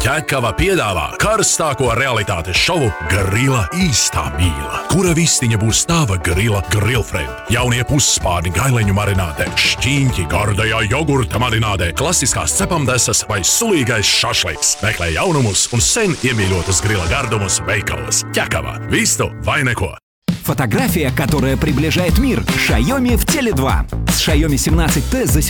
Ķekava piedāvā karstāko realitātes šovu Grila īstā mīla, kura vistiņa būs tava grila grillfriend. Jaunie pusspārni gaileņu marinātē, šķīņķi gardajā jogurta marinātē, klasiskās cepamdesas vai sulīgais šašliks. Meklē jaunumus un sen iemīļotus grila gardumus veikalos. Ķekava. Vistu vai neko. Фотография, которая приближает мир. Xiaomi в Теле2. С Xiaomi 17T за